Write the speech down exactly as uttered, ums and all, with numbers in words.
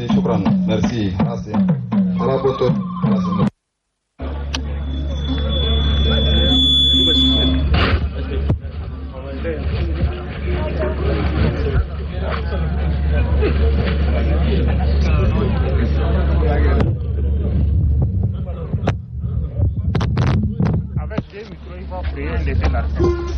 shukran. Merci. Merci. Araboto. Merci. Avec des micros, il va créer un effet d'argent.